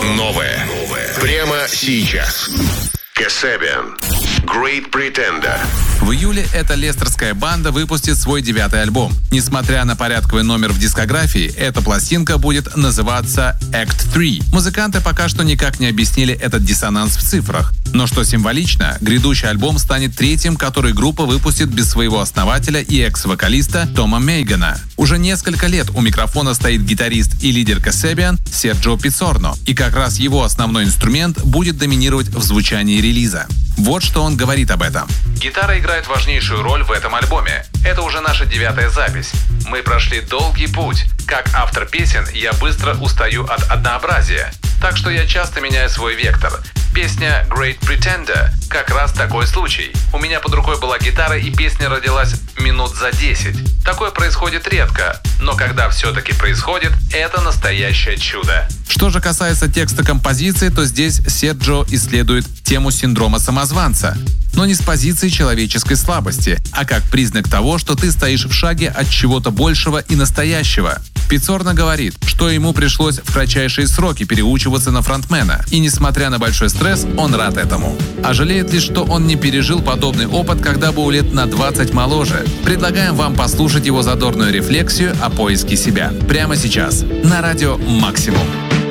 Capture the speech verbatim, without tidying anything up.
Новое. Прямо сейчас. Kasabian. Great Pretender. В июле эта лестерская банда выпустит свой девятый альбом. Несмотря на порядковый номер в дискографии, эта пластинка будет называться Act три. Музыканты пока что никак не объяснили этот диссонанс в цифрах. Но что символично, грядущий альбом станет третьим, который группа выпустит без своего основателя и экс-вокалиста Тома Мейгана. Уже несколько лет у микрофона стоит гитарист и лидер Kasabian Серджио Пиццорно, и как раз его основной инструмент будет доминировать в звучании релиза. Вот что он говорит об этом. Гитара играет важнейшую роль в этом альбоме. Это уже наша девятая запись. Мы прошли долгий путь. Как автор песен, я быстро устаю от однообразия. Так что я часто меняю свой вектор. Песня Great Pretender как раз такой случай. У меня под рукой была гитара, и песня родилась минут за десять. Такое происходит редко, но когда все-таки происходит, это настоящее чудо. Что же касается текста композиции, то здесь Серджио исследует тему синдрома самозванца. Но не с позиции человеческой слабости, а как признак того, что ты стоишь в шаге от чего-то большего и настоящего. Пиццорно говорит, что ему пришлось в кратчайшие сроки переучиваться на фронтмена, и несмотря на большой стресс, он рад этому. А жалеет лишь, что он не пережил подобный опыт, когда был лет на двадцать моложе. Предлагаем вам послушать его задорную рефлексию о поиске себя. Прямо сейчас на радио «Максимум».